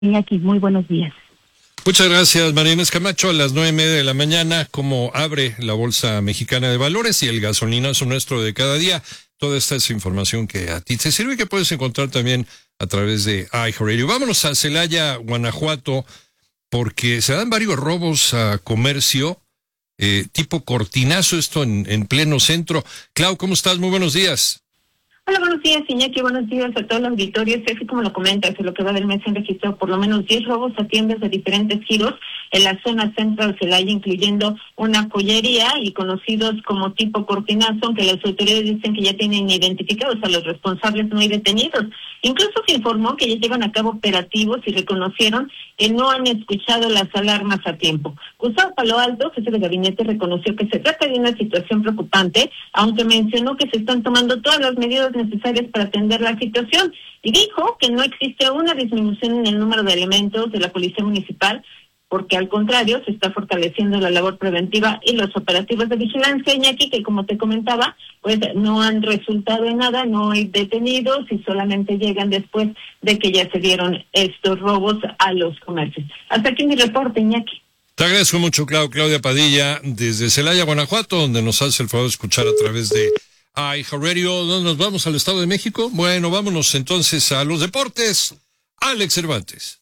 Iñaki, muy buenos días. Muchas gracias, María Inés Camacho. A las 9:30 de la mañana, como abre la Bolsa Mexicana de Valores y el gasolinazo nuestro de cada día. Toda esta es información que a ti te sirve y que puedes encontrar también a través de iHeartRadio. Vámonos a Celaya, Guanajuato, porque se dan varios robos a comercio, tipo cortinazo, esto en pleno centro. Clau, ¿cómo estás? Muy buenos días. Hola, buenos días, Iñaki. Buenos días a todo el auditorio. Así como lo comentas, en lo que va del mes se han registrado por lo menos 10 robos a tiendas de diferentes giros en la zona centro de Celaya, incluyendo una joyería y conocidos como tipo cortinazo, aunque las autoridades dicen que ya tienen identificados a los responsables no hay detenidos. Incluso se informó que ya llevan a cabo operativos y reconocieron que no han escuchado las alarmas a tiempo. Gustavo Palo Alto, jefe de gabinete, reconoció que se trata de una situación preocupante, aunque mencionó que se están tomando todas las medidas necesarias para atender la situación, y dijo que no existe una disminución en el número de elementos de la Policía Municipal, porque al contrario se está fortaleciendo la labor preventiva y los operativos de vigilancia, Iñaki, que como te comentaba, pues no han resultado en nada, no hay detenidos y solamente llegan después de que ya se dieron estos robos a los comercios. Hasta aquí mi reporte, Iñaki. Te agradezco mucho, Claudia Padilla, desde Celaya, Guanajuato, donde nos hace el favor de escuchar a través de iHeartRadio. ¿Dónde nos vamos? ¿Al Estado de México? Bueno, vámonos entonces a los deportes. Alex Cervantes.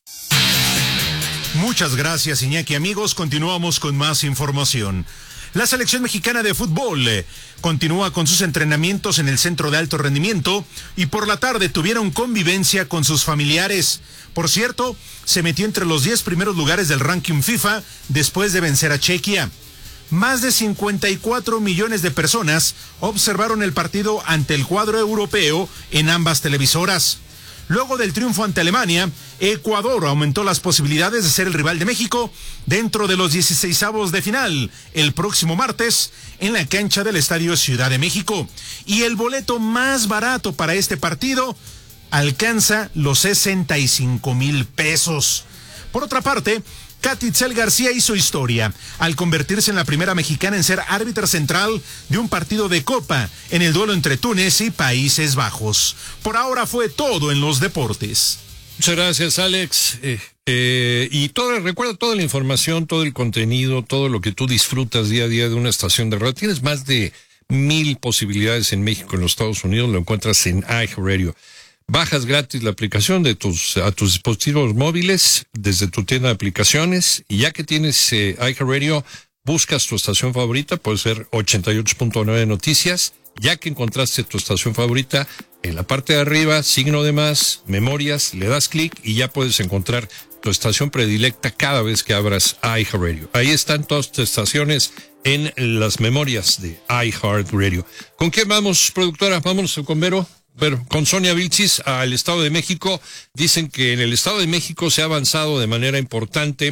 Muchas gracias, Iñaki. Amigos, continuamos con más información. La selección mexicana de fútbol continúa con sus entrenamientos en el centro de alto rendimiento y por la tarde tuvieron convivencia con sus familiares. Por cierto, se metió entre los 10 primeros lugares del ranking FIFA después de vencer a Chequia. Más de 54 millones de personas observaron el partido ante el cuadro europeo en ambas televisoras. Luego del triunfo ante Alemania, Ecuador aumentó las posibilidades de ser el rival de México dentro de los 16avos de final el próximo martes en la cancha del Estadio Ciudad de México. Y el boleto más barato para este partido alcanza los 65,000 pesos. Por otra parte, Katy Itzel García hizo historia al convertirse en la primera mexicana en ser árbitra central de un partido de Copa en el duelo entre Túnez y Países Bajos. Por ahora fue todo en los deportes. Muchas gracias, Alex. Y recuerda toda la información, todo el contenido, todo lo que tú disfrutas día a día de una estación de radio. Tienes más de 1,000 posibilidades en México, en los Estados Unidos, lo encuentras en iHeartRadio. Bajas gratis la aplicación a tus dispositivos móviles desde tu tienda de aplicaciones, y ya que tienes iHeartRadio, buscas tu estación favorita, puede ser 88.9 Noticias. Ya que encontraste tu estación favorita, en la parte de arriba, signo de más, memorias, le das clic y ya puedes encontrar tu estación predilecta cada vez que abras iHeartRadio. Ahí están todas tus estaciones en las memorias de iHeartRadio. ¿Con quién vamos, productora? Vámonos con Vero. Pero con Sonia Vilchis al Estado de México. Dicen que en el Estado de México se ha avanzado de manera importante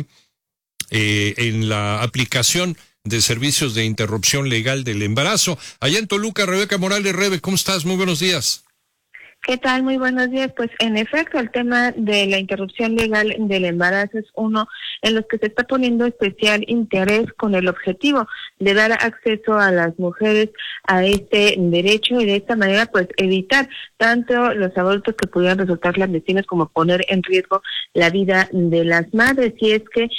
en la aplicación de servicios de interrupción legal del embarazo. Allá en Toluca, Rebeca Morales. Rebe, ¿cómo estás? Muy buenos días. ¿Qué tal? Muy buenos días. Pues en efecto, el tema de la interrupción legal del embarazo es uno en los que se está poniendo especial interés con el objetivo de dar acceso a las mujeres a este derecho y de esta manera pues evitar tanto los abortos que pudieran resultar clandestinos como poner en riesgo la vida de las madres. Y es que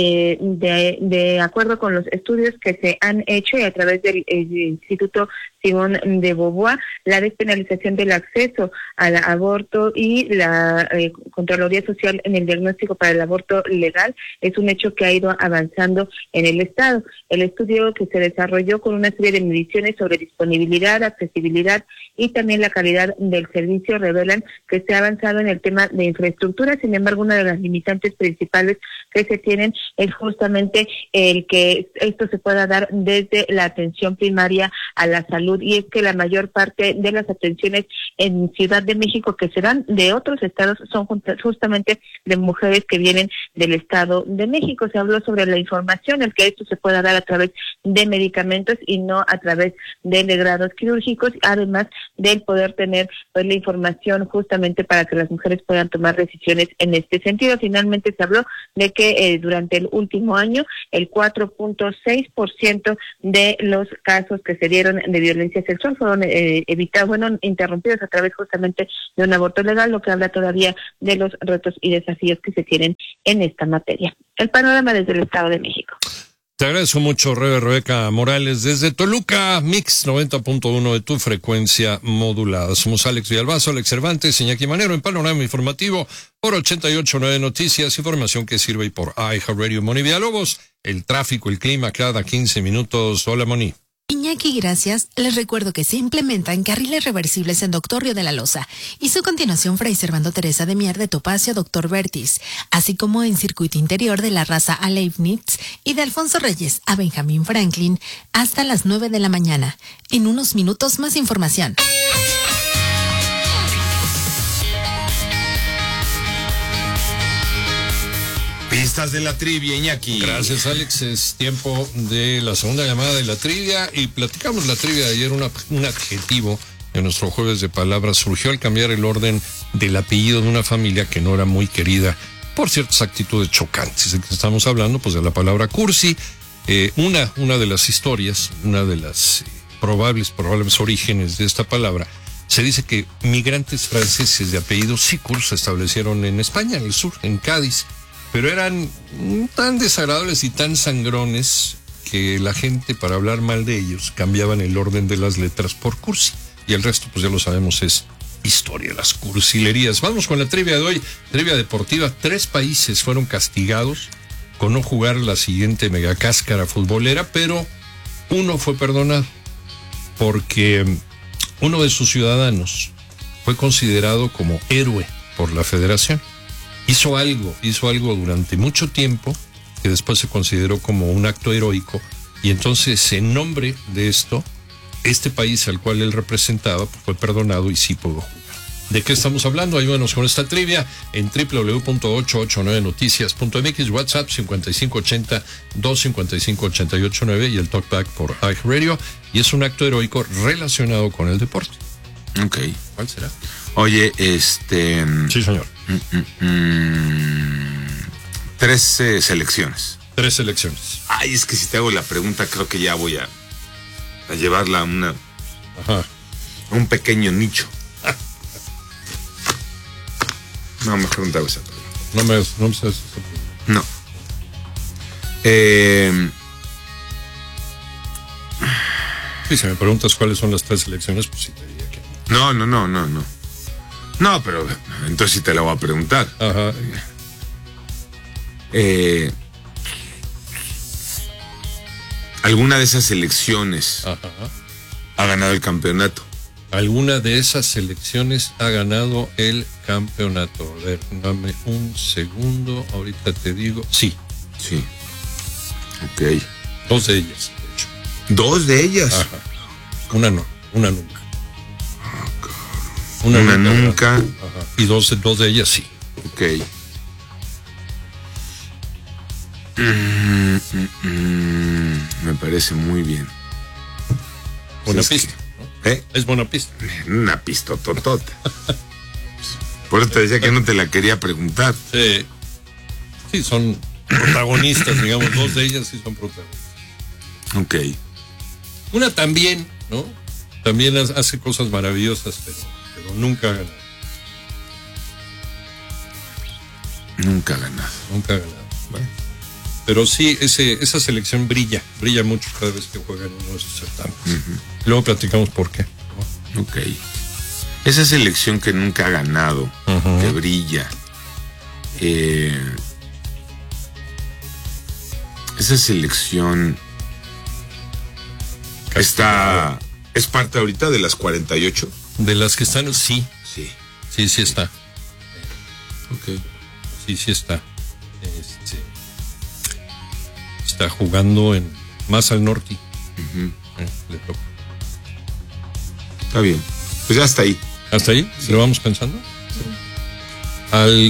de acuerdo con los estudios que se han hecho y a través del Instituto Simón de Beauvoir, la despenalización del acceso al aborto y la Contraloría Social en el diagnóstico para el aborto legal es un hecho que ha ido avanzando en el Estado. El estudio que se desarrolló con una serie de mediciones sobre disponibilidad, accesibilidad y también la calidad del servicio revelan que se ha avanzado en el tema de infraestructura. Sin embargo, una de las limitantes principales que se tienen es justamente el que esto se pueda dar desde la atención primaria a la salud, y es que la mayor parte de las atenciones en Ciudad de México que se dan de otros estados son justamente de mujeres que vienen del Estado de México. Se habló sobre la información, el que esto se pueda dar a través de medicamentos y no a través de legrados quirúrgicos, además del poder tener pues la información justamente para que las mujeres puedan tomar decisiones en este sentido. Finalmente se habló de que durante el último año el 4.6% de los casos que se dieron de violencia sexual fueron interrumpidos a través justamente justamente de un aborto legal, lo que habla todavía de los retos y desafíos que se tienen en esta materia. El panorama desde el Estado de México. Te agradezco mucho, Rebeca Morales, desde Toluca, Mix 90.1 de tu frecuencia modulada. Somos Alex Villalbazo, Alex Cervantes, Iñaki Manero, en Panorama Informativo por 88.9 Noticias, información que sirve y por iHeartRadio. Moni Villalobos, el tráfico, el clima cada 15 minutos. Hola, Moni. Iñaki, gracias. Les recuerdo que se implementan carriles reversibles en Doctor Río de la Loza y su continuación Fray Servando Teresa de Mier de Topacio Doctor Vertis, así como en circuito interior de la raza a Leibniz y de Alfonso Reyes a Benjamín Franklin hasta las 9 de la mañana. En unos minutos más información. Pistas de la trivia, Iñaki. Gracias, Alex. Es tiempo de la segunda llamada de la trivia y platicamos la trivia de ayer. Un adjetivo en nuestro jueves de palabras surgió al cambiar el orden del apellido de una familia que no era muy querida por ciertas actitudes chocantes. ¿De qué estamos hablando? Pues de la palabra cursi. Una de las historias, una de las probables orígenes de esta palabra, se dice que migrantes franceses de apellido Sicur se establecieron en España, en el sur, en Cádiz. Pero eran tan desagradables y tan sangrones que la gente, para hablar mal de ellos, cambiaban el orden de las letras por cursi. Y el resto, pues ya lo sabemos, es historia, las cursilerías. Vamos con la trivia de hoy, trivia deportiva. 3 países fueron castigados con no jugar la siguiente megacáscara futbolera, pero uno fue perdonado porque uno de sus ciudadanos fue considerado como héroe por la federación. Hizo algo durante mucho tiempo que después se consideró como un acto heroico, y entonces en nombre de esto, este país al cual él representaba fue perdonado y sí pudo jugar. ¿De qué estamos hablando? Ayúdanos con esta trivia en www.889noticias.mx, WhatsApp 5580-255-889 y el talkback por iHeartRadio, y es un acto heroico relacionado con el deporte. Ok. ¿Cuál será? Oye, Sí, señor. 13 selecciones. 3 selecciones. Ay, es que si te hago la pregunta, creo que ya voy a llevarla a un pequeño nicho. No, mejor no te hago esa pregunta. No me sabes esa pregunta. No. Sí, si me preguntas cuáles son las 3 selecciones, pues sí te diría que No. No, pero entonces sí te la voy a preguntar. Ajá. ¿Alguna de esas selecciones ha ganado el campeonato? ¿Alguna de esas selecciones ha ganado el campeonato? A ver, dame un segundo, ahorita te digo. Sí. Sí. Ok. 2 de ellas, de hecho. 2 de ellas. Ajá. Una no, una nunca. Una nunca. Ajá. Y dos de ellas sí. Ok. Me parece muy bien. Buena Es pista. que, ¿No? Es buena pista. Una pistototota. Por eso te decía que no te la quería preguntar. Sí. Sí, son protagonistas, digamos. 2 de ellas sí son protagonistas. Ok. Una también, ¿no? También hace cosas maravillosas, pero nunca ha ganado. Nunca ha ganado. Nunca ha ganado. Bueno. Pero sí, esa selección brilla mucho cada vez que juega en uno de esos certámenes. Luego platicamos por qué. Ok. Esa selección que nunca ha ganado, que brilla. Esa selección es parte ahorita de las 48. De las que están, sí. Sí. Sí está. Ok. Sí está. Está jugando más al norte. Le toca. Está bien. Pues ya está ahí. ¿Hasta ahí? Sí. ¿Lo vamos pensando? Sí. Al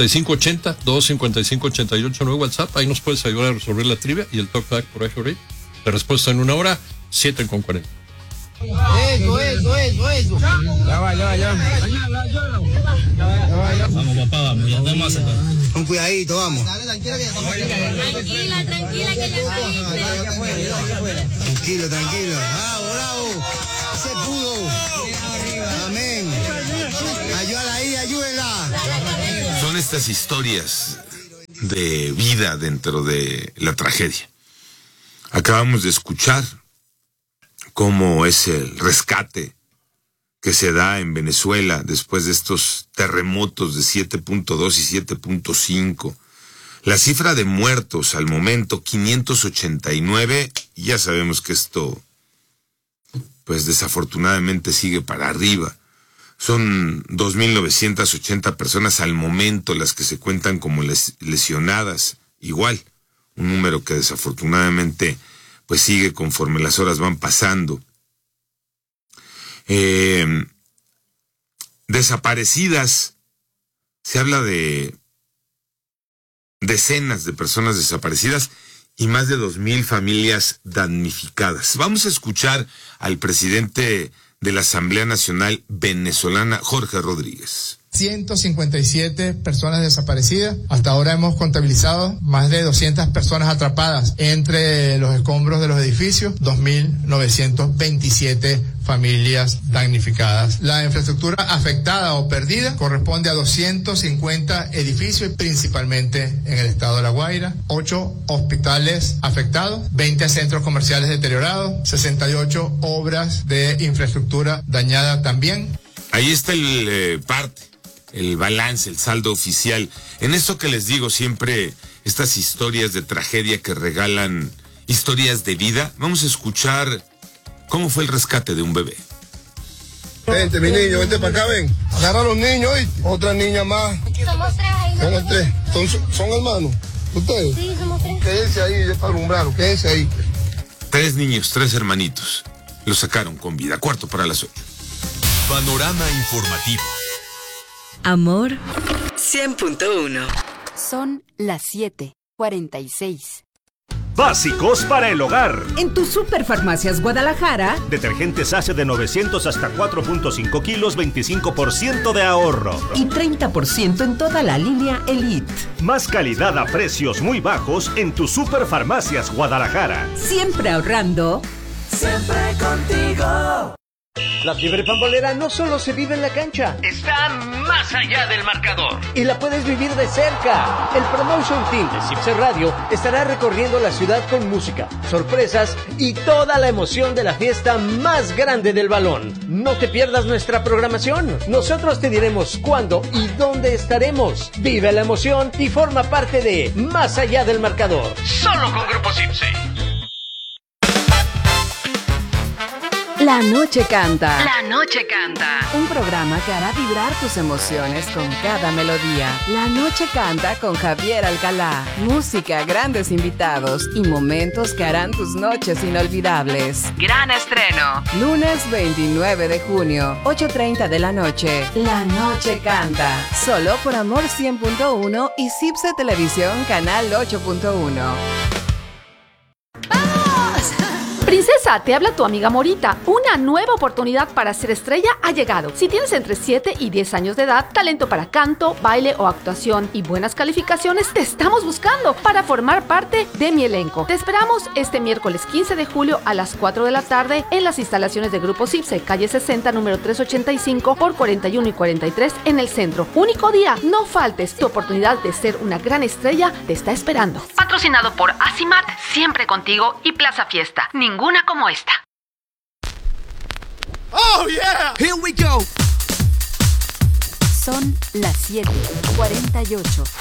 5580-255-88 WhatsApp, ahí nos puedes ayudar a resolver la trivia y el talkback por iHeartRadio. La respuesta en 1 hora, 7:40. Eso. Ya va. Vamos, papá, vamos, ya estamos acá. Con cuidadito, vamos. Tranquila, que ya Tranquilo. Bravo. Se pudo. Amén. son estas historias de vida dentro de la tragedia. Acabamos de escuchar cómo es el rescate que se da en Venezuela después de estos terremotos de 7.2 y 7.5. La cifra de muertos al momento, 589, y ya sabemos que esto, pues desafortunadamente sigue para arriba. Son 2.980 personas al momento las que se cuentan como lesionadas, igual, un número que desafortunadamente pues sigue conforme las horas van pasando. Desaparecidas, se habla de decenas de personas desaparecidas y más de 2,000 familias damnificadas. Vamos a escuchar al presidente de la Asamblea Nacional Venezolana, Jorge Rodríguez. 157 personas desaparecidas. Hasta ahora hemos contabilizado más de 200 personas atrapadas entre los escombros de los edificios, 2.927 familias damnificadas. La infraestructura afectada o perdida corresponde a 250 edificios, principalmente en el estado de La Guaira, 8 hospitales afectados, 20 centros comerciales deteriorados, 68 obras de infraestructura dañada también. Ahí está el balance, el saldo oficial. En esto que les digo siempre, estas historias de tragedia que regalan historias de vida, vamos a escuchar cómo fue el rescate de un bebé. Vente, mi niño, vente para acá, ven. Agarra a los niños, ¿oíste? Otra niña más. Somos 3 ahí. Somos 3. ¿Son hermanos? ¿Ustedes? Sí, somos 3. Quédense ahí, para alumbrar, quédense ahí. 3 niños, 3 hermanitos. Los sacaron con vida. 7:45. Panorama informativo. Amor 100.1. Son las 7:46. Básicos para el hogar. En tu Superfarmacias Guadalajara. Detergentes Ace de 900 hasta 4.5 kilos, 25% de ahorro. Y 30% en toda la línea Elite. Más calidad a precios muy bajos en tu Superfarmacias Guadalajara. Siempre ahorrando. Siempre contigo. La fiebre pambolera no solo se vive en la cancha, está más allá del marcador. Y la puedes vivir de cerca. El Promotion Team de CIPSE Radio estará recorriendo la ciudad con música, sorpresas y toda la emoción de la fiesta más grande del balón. No te pierdas nuestra programación. Nosotros te diremos cuándo y dónde estaremos. Vive la emoción y forma parte de Más allá del marcador. Solo con Grupo CIPSE. La Noche Canta. La Noche Canta. Un programa que hará vibrar tus emociones con cada melodía. La Noche Canta con Javier Alcalá. Música, grandes invitados y momentos que harán tus noches inolvidables. Gran estreno. Lunes 29 de junio, 8:30 de la noche. La Noche Canta. Solo por Amor 100.1 y CIPSE Televisión Canal 8.1. Princesa, te habla tu amiga Morita. Una nueva oportunidad para ser estrella ha llegado. Si tienes entre 7 y 10 años de edad, talento para canto, baile o actuación y buenas calificaciones, te estamos buscando para formar parte de mi elenco. Te esperamos este miércoles 15 de julio a las 4 de la tarde en las instalaciones de Grupo CIPSE, calle 60, número 385 por 41 y 43 en el centro. Único día, no faltes. Tu oportunidad de ser una gran estrella te está esperando. Patrocinado por Asimat, siempre contigo, y Plaza Fiesta. Ninguna como esta. Oh yeah, here we go. Son las 7:48.